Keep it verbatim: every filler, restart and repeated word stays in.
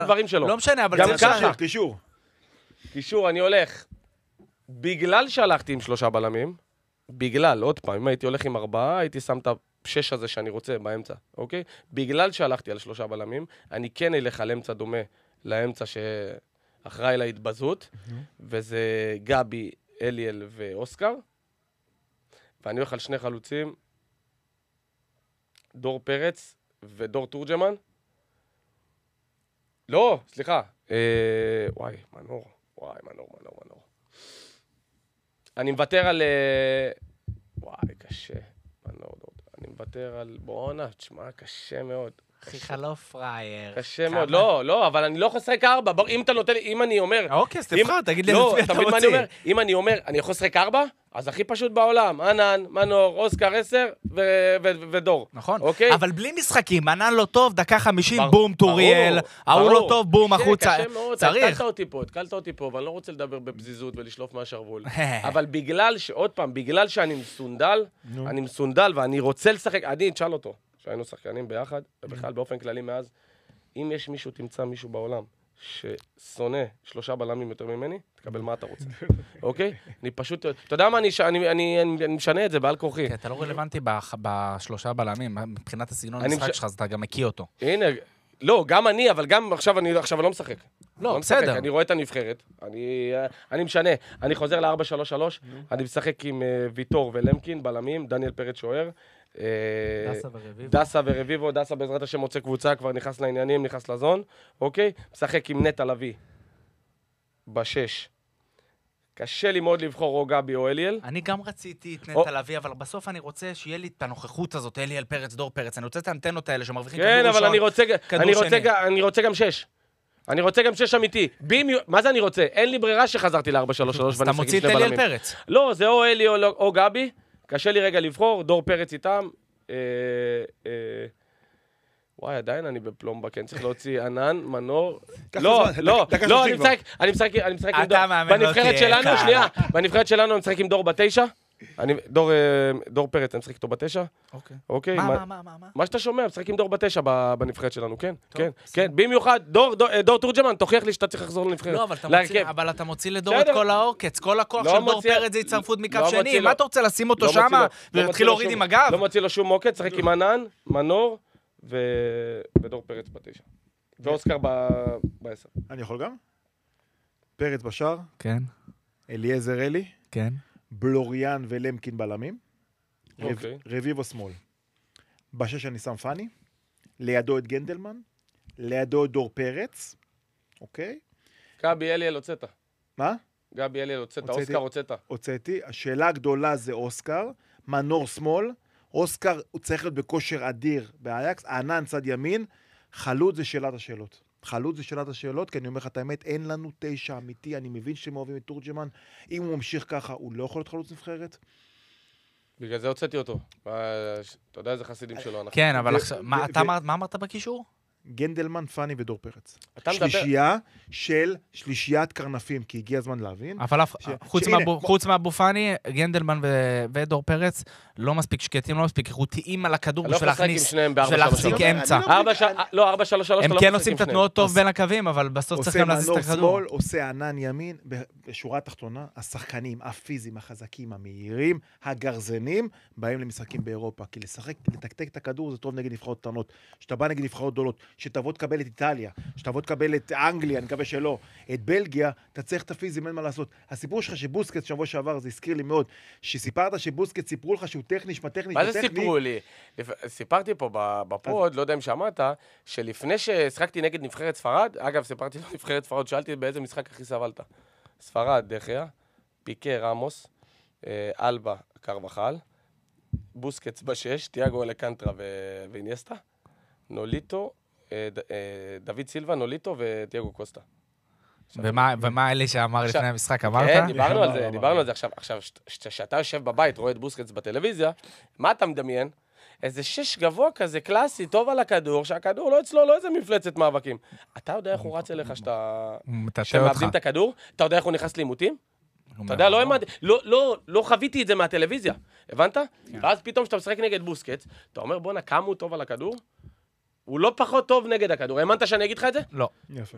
דברים שלו. לא משנה, אבל גם זה ככה. משנה. קישור. קישור, אני הולך, בגלל שהלכתי עם שלושה בלמים, בגלל, עוד פעם, אם הייתי הולך עם ארבעה, הייתי שם את השש הזה שאני רוצה באמצע, אוקיי? בגלל שהלכתי על שלושה בלמים, אני כן אלך על אמצע דומה לאמצע שאחראי להתבזות, וזה גבי, אליאל ואוסקר, ואני הולך על שני חלוצים, דור פרץ ודור תורג'מן. לא, סליחה. אה, וואי, מנור. וואי, מנור, מנור, מנור. אני מוותר על... אה, וואי, קשה. מנור, אני מוותר על... בואנה, תשמע, קשה מאוד. אחי חלוף פרייר. קשה מאוד. לא, לא, אבל אני לא יכול לשחק ארבע. אם אתה נותן לי, אם אני אומר... אוקיי, אז תבחר, תגיד לי לא, לפי אתה תמיד מה אני מוציא. אומר? אם אני אומר, אני יכול לשחק ארבע? אז הכי פשוט בעולם, ענן, מנור, אוסקר עשר ודור. נכון, אוקיי? אבל בלי משחקים, ענן לא טוב, דקה חמישים, ברור, בום, טוריאל, ההוא ברור. לא טוב, בום, קשה, החוצה. קשה מאוד, צריך. התקלת אותי פה, התקלת אותי פה, ואני לא רוצה לדבר בפזיזות ולשלוף מהשרוול. אבל בגלל ש... עוד פעם, בגלל שאני מסונדל, אני מסונדל ואני רוצה לשחק, אני, תשאל אותו, שהיינו שחקנים ביחד, ובכלל באופן כללי מאז, אם יש מישהו, תמצא מישהו בעולם ששונא שלושה בלמים יותר ממני, תקבל מה אתה רוצה, אוקיי? אני פשוט, אתה יודע מה, אני משנה את זה בעל כורחי. אתה לא רלוונטי בשלושה בלמים, מבחינת הסגנון אני המשחק מש- שלך, אז אתה גם מקיא אותו. הנה, לא, גם אני, אבל גם עכשיו אני, עכשיו אני לא משחק. לא, משחק, בסדר. אני רואה את הנבחרת, אני, אני משנה, אני חוזר ל-ארבע שלוש שלוש, אני משחק עם uh, ויטור ולמקין, בלמים, דניאל פרץ שוער. אה, דסה ורביבו. דסה ורביבו, דסה בעזרת השם מוצא קבוצה, כבר נכנס לעניינים, נכנס לזון, אוקיי? משחק עם נטע לביא, בשש. קשה לי מאוד לבחור או גבי או אליאל. אני גם רציתי את או- נטע לביא, אבל בסוף אני רוצה שיהיה לי את הנוכחות הזאת, אליאל פרץ, דור פרץ. אני רוצה את האנטנות האלה שמרוויחים כדור כן, ראשון. אבל אני רוצה, כדור אני רוצה, שני. גם- אני רוצה גם שש. אני רוצה גם שש אמיתי. בימיו... מה זה אני רוצה? אין לי ברירה שחזרתי ל-ארבע שלוש שלוש אז אתה מוציא את אליאל פרץ. לא, זה או אלי או, לא- או גבי. קשה לי רגע לבחור, דור פרץ איתם. אה, אה, וואי, עדיין אני בפלומבה, כן, צריך להוציא ענן, מנור. קח לא, זמן, לא, דקה לא, שלושים אני משחק, אני משחק, אני משחק עם אתה דור. מאמן אותי, בנבחרת שלנו, איך? שנייה, בנבחרת שלנו אני משחק עם דור בתשע. אני, דור, אה, דור פרץ, אני משחק איתו בתשע. אוקיי. אוקיי? מה, מה- מה, מה, מה, מה? מה שאתה שומע, משחק עם דור בתשע ב- בנבחרת שלנו, כן, כן, כן. במיוחד, דור, דור, דור תורג'מן, תוכיח לי שאתה צריך לחזור לנבחרת. לא, אבל אתה להרכב. מוציא- אבל אתה מוציא לדור את בסדר. כל העוקץ, כל הכוח לא של דור מוציא- פרץ זה הצטרפות מקו לא שני. מוציא מה לו- אתה רוצה לשים אותו לא מוציא שמה לו- לא מוציא ולהתחיל לו להוריד שום- עם הגב? לא מוציא לו שום מוקד, שחק עם ענן, מנור ו- ודור פרץ בתשע. ואוסקר ב- בעשר. אני יכול גם? פרץ בשער, כן, אליעזר אלי, כן. בלוריאן ולמקין בלמים, רב- אוקיי. רביבו שמאל. בשש אני שם פני, לידו את גנדלמן, לידו את דור פרץ, אוקיי? גבי אליאל הוצאת. מה? גבי אליאל הוצאת, הוצאתי. אוסקר הוצאת. הוצאתי. השאלה הגדולה זה אוסקר, מנור שמאל, אוסקר הוא צריך להיות בכושר אדיר באייקס, ענן צד ימין, חלוץ זה שאלת השאלות. חלוץ זה שאלת השאלות, כי אני אומר לך את האמת, אין לנו תשע אמיתי, אני מבין שאתם אוהבים את תורג'מן, אם הוא ממשיך ככה, הוא לא יכול להיות חלוץ נבחרת. בגלל זה הוצאתי אותו. אה, אתה יודע איזה חסידים שלו אנחנו. כן, אבל ו- עכשיו, ו- מה ו- אתה אמרת- מה אמרת בקישור? גנדלמן, פני ודור פרץ. אתה מדבר... שלישייה של שלישיית קרנפים, כי הגיע הזמן להבין. אבל אף- ש- חוץ שהנה, מהבו- בוא- חוץ מאבו פאני, גנדלמן ו- ודור פרץ לא מספיק שקטים, לא מספיק איכותיים על הכדור אני לא בשביל יכול לשחק עם להכניס, שניהם בארבע בשביל שלוש להחזיק שלוש. אני אמצע. לא- ארבע ש- לא, ארבע שלוש שלוש, הם אתה לא כן משחק עושים עם את שניהם. התנועות טוב אז- בין הקווים, אבל בסוף צריך עושה גם להזיז מנור את הכדור. שמאל, עושה ענן ימין, בשורה התחתונה, השחקנים הפיזיים, החזקים, המהירים, הגרזנים, באים למשחקים באירופה, כי לשחק, לתקתק את הכדור זה טוב נגד נבחרות קטנות. כשאתה בא נגד נבחרות גדולות, שתבוא תקבל את איטליה, שתבוא תקבל את אנגליה, אני מקווה שלא, את בלגיה, אתה צריך את הפיזיים, אין מה לעשות. הסיפור שלך שבוסקט שבוע שעבר, זה הזכיר לי מאוד, שסיפרת שבוסקט סיפרו לך שהוא טכני, שמה טכני, מה זה שמה טכני, סיפרו לי? לפ- סיפרתי פה ב- בפוד, לא יודע אם שמעת, שלפני ששחקתי נגד נבחרת ספרד, אגב, סיפרתי לו נבחרת ספרד, שאלתי באיזה משחק הכי סבלת. ספרד, דחיה, פיקה, רמוס, אה, אלבה, קרבחל, בוסקץ בשש, תיאגו אלקנטרה ו- ואיניאסטה, נוליטו, אה, ד- אה, דוד סילבה, נוליטו ותיאגו קוסטה. ומה ומה אלי שאמר עכשיו- לפני המשחק, כן, אמרת? דיברנו על אמר, זה, אמר. דיברנו על זה. עכשיו, עכשיו, כשאתה יושב בבית, רואה את בוסקץ בטלוויזיה, מה אתה מדמיין? איזה שש גבוה כזה, קלאסי, טוב על הכדור, שהכדור לא אצלו, לא איזה מפלצת מאבקים. אתה יודע איך הוא רץ אליך שאתה... הוא מטאטא אותך. שמאבדים את הכדור? אתה יודע איך הוא נכנס לעימותים? אתה יודע, לא האמנתי, לא, לא, לא חוויתי את זה מהטלוויזיה, הבנת? ואז פתאום כשאתה משחק נגד בוסקץ, אתה אומר, בואנה, כמה הוא טוב על הכדור? הוא לא פחות טוב נגד הכדור. האמנת שאני אגיד לך את זה? לא. יפה.